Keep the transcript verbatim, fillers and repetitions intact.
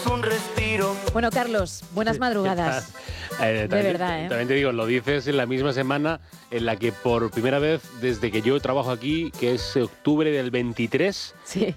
Un respiro. Bueno, Carlos, buenas madrugadas. Eh, de también, verdad, ¿eh? También te digo, lo dices en la misma semana en la que por primera vez desde que yo trabajo aquí, que es octubre del veintitrés, Sí.